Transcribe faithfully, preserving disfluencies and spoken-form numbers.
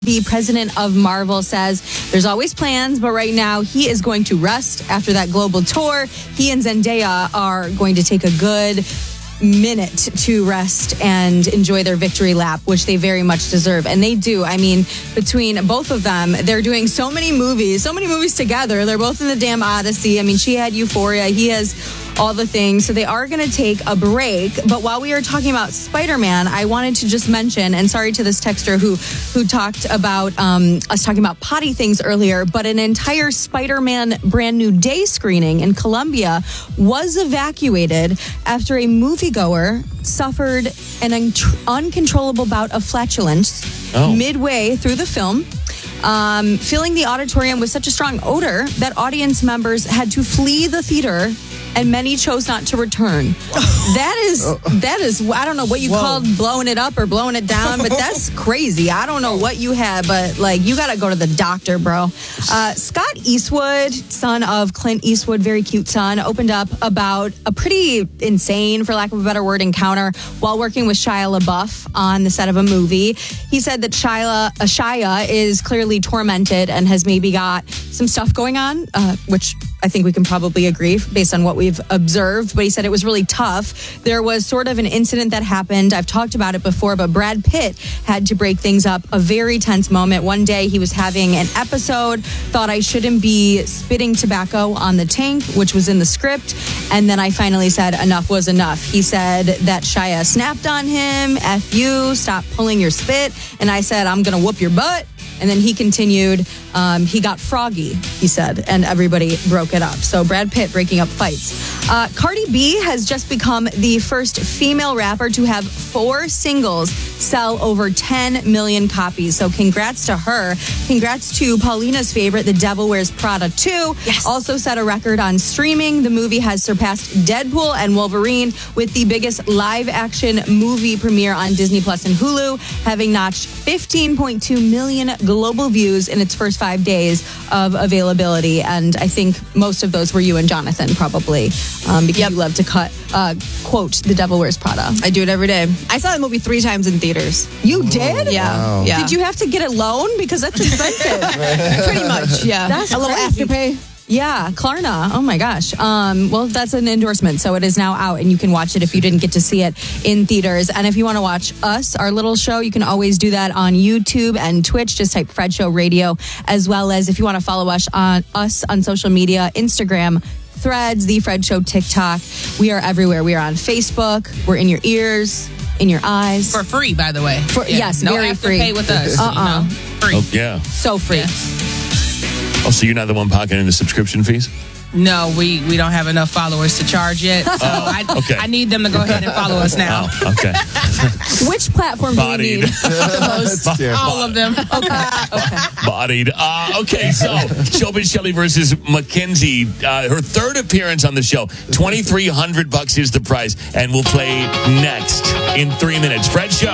The president of Marvel says there's always plans, but right now he is going to rest after that global tour. He and Zendaya are going to take a good minute to rest and enjoy their victory lap, which they very much deserve. And they do. I mean, between both of them, they're doing so many movies, so many movies together. They're both in the damn Odyssey. I mean, she had Euphoria. He has all the things. So they are going to take a break. But while we are talking about Spider-Man, I wanted to just mention, and sorry to this texter who who talked about um, us talking about potty things earlier, but an entire Spider-Man Brand New Day screening in Colombia was evacuated after a moviegoer suffered an un- uncontrollable bout of flatulence oh. midway through the film. Um, filling the auditorium with such a strong odor that audience members had to flee the theater, and many chose not to return. That is, that is, I don't know what you Whoa. called blowing it up or blowing it down, but that's crazy. I don't know what you had, but like, you got to go to the doctor, bro. Uh, Scott Eastwood, son of Clint Eastwood, very cute son, opened up about a pretty insane, for lack of a better word, encounter while working with Shia LaBeouf on the set of a movie. He said that Shia, uh, Shia is clearly tormented and has maybe got some stuff going on, uh, which I think we can probably agree based on what we've observed. But he said it was really tough. There was sort of an incident that happened. I've talked about it before, but Brad Pitt had to break things up. A very tense moment. One day he was having an episode, thought I shouldn't be spitting tobacco on the tank, which was in the script. And then I finally said enough was enough. He said that Shia snapped on him. F you, stop pulling your spit. And I said, I'm going to whoop your butt. And then he continued, um, he got froggy, he said, and everybody broke it up. So Brad Pitt breaking up fights. Uh, Cardi B has just become the first female rapper to have four singles sell over ten million copies. So congrats to her. Congrats to Paulina's favorite, The Devil Wears Prada two. Yes. Also set a record on streaming. The movie has surpassed Deadpool and Wolverine with the biggest live action movie premiere on Disney Plus and Hulu, having notched fifteen point two million global views in its first five days of availability. And I think most of those were you and Jonathan, probably, um, because yep. you love to cut, uh, quote, The Devil Wears Prada. I do it every day. I saw the movie three times in theaters. You did? Yeah. Wow. yeah. Did you have to get a loan? Because that's expensive. Pretty much, yeah. That's a little crazy. afterpay. Yeah, Klarna. Oh my gosh. Um, well, that's an endorsement. So it is now out and you can watch it if you didn't get to see it in theaters. And if you want to watch us, our little show, you can always do that on YouTube and Twitch. Just type Fred Show Radio, as well as if you want to follow us on us on social media, Instagram, Threads, The Fred Show, TikTok. We are everywhere. We are on Facebook. We're in your ears, in your eyes. For free, by the way. For, yeah. Yes, no very have free. To pay with us. Uh-uh. You know? Free. Oh, yeah. So free. Yeah. Oh, so you're not the one pocketing the subscription fees? No, we, we don't have enough followers to charge yet. So I, okay. I need them to go ahead and follow us now. Oh, okay. Which platform Bodied. do you need the most? All of them. Okay. Okay. Bodied. Uh, okay, so Showbiz Shelley versus Mackenzie. Uh, her third appearance on the show. twenty-three hundred bucks is the prize. And we'll play next in three minutes. Fred Show.